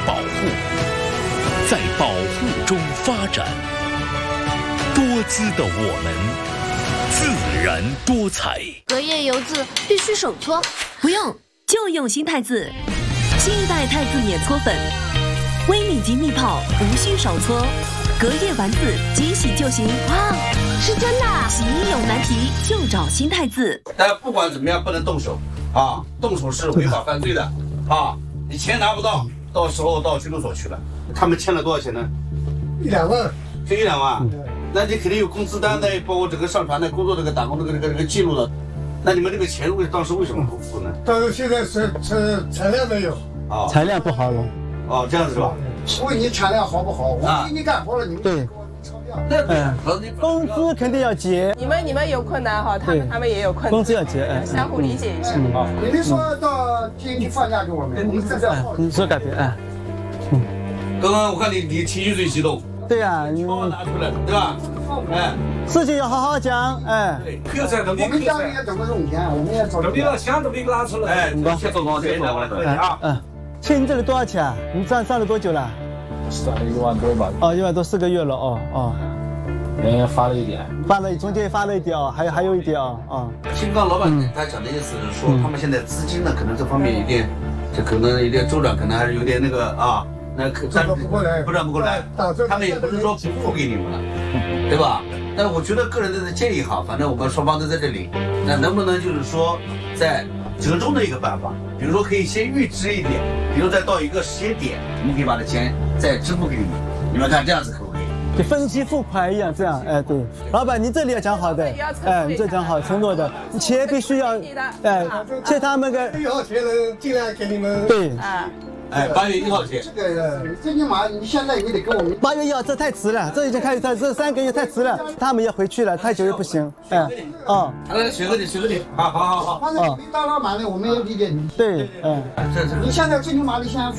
保护，在保护中发展。多姿的我们，自然多彩。 隔夜油渍必须手搓， 不用，就用新太子。新一代太子免搓粉，微米级密泡，无需手搓，隔夜丸子即洗就行。 哇，是真的！ 洗衣有难题就找新太子。 但不管怎么样，不能动手啊！动手是违法犯罪的啊！你钱拿不到，到时候到拘留所去了。他们欠了多少钱呢 ？1、2万， 就1、2万。那你肯定有工资单的，包括整个上传的工作这个打工这个记录的。那你们这个钱当时为什么不付呢？ 但是现在是产量没有啊， 产量不好了。 哦，这样子是吧？ 问你产量好不好？我给你干活了，你们对。工资肯定要结。 你们有困难哈，他们也有困难， 工资要结， 相互理解一下。 你们说到今天放假给我们，我们这样。 你说改变刚刚我看你情绪最激动。 对呀， 你把我拿出来，对吧？哎， 事情要好好讲，哎。 我们家里也怎么用钱，我们也找。 你把钱都给拿出来。 哎，先走光，先走光来啊。 欠你这里多少钱啊？你上了多久了？ 上了1万多吧。 哦，1万多，4个月了哦。 发了一点， 中间发了一点哦，还有一点新钢老板他讲的意思是说，他们现在资金呢，可能这方面有点，这可能有点周转，可能还是有点那个啊。那转不过来，他们也不是说不付给你们了，对吧？但是我觉得个人的建议哈，反正我们双方都在这里，那能不能就是说在折中的一个办法，比如说可以先预支一点，比如再到一个时间点，我们可以把这钱再支付给你们，你们看这样子可不可以？ 就分期付款一样，这样，哎，对，老板，你这里要讲好的，哎，你这讲好承诺的，钱必须要，哎，欠他们个 1号钱能尽量给你们。 对， 哎，8月1号前。 这个最起码你现在你得跟我们。 8月1号这太迟了，这已经开始，这3个月太迟了，他们要回去了，太久也不行。哎， 好了，学个你，好。 反正你当老板的，我们也理解你。 对， 你现在最起码你先。